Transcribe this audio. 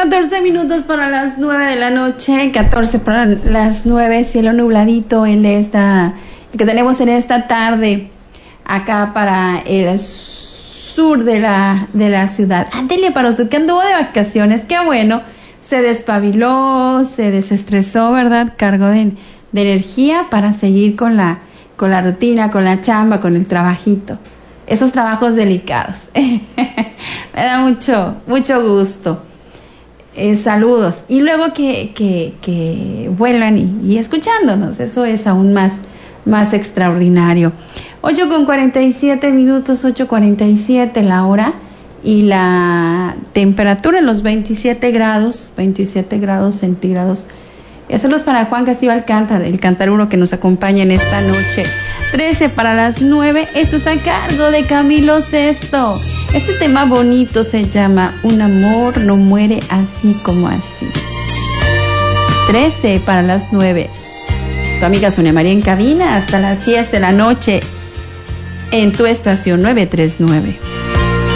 14 minutos para las 9 de la noche, 14 para las 9, cielo nubladito el que tenemos en esta tarde acá para el sur de la ciudad. Delia, para usted que anduvo de vacaciones, qué bueno, se despabiló, se desestresó, ¿verdad? Cargó de energía para seguir con la rutina, con la chamba, con el trabajito. Esos trabajos delicados. Me da mucho gusto. Saludos. Y luego que vuelvan y escuchándonos. Eso es aún más extraordinario. 8:47 minutos, 8:47 la hora. Y la temperatura en los 27 grados centígrados. Y hacerlos para Juan Castillo Alcántara, el cantaruno que nos acompaña en esta noche. 13 para las 9, eso está a cargo de Camilo Sesto. Este tema bonito se llama Un amor no muere así como así. 13 para las 9. Tu amiga Sonia María en cabina hasta las 10 de la noche en tu estación 939.